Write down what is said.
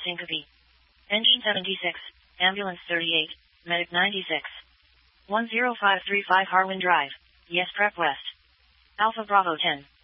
syncope. Engine 76, ambulance 38, medic 96. 10535 Harwin Drive, yes Prep West. Alpha Bravo 10.